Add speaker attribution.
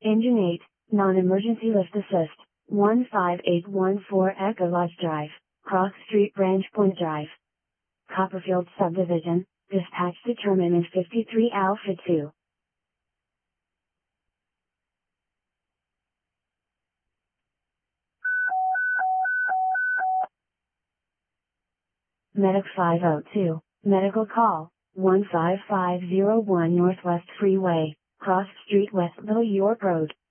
Speaker 1: Engine 8, non-emergency lift assist, 15814 Echo Lodge Drive, Cross Street Branch Point Drive. Copperfield Subdivision, dispatch determinant 53 Alpha 2. Medic 502, medical call, 15501 Northwest Freeway, Cross Street Westville York Road.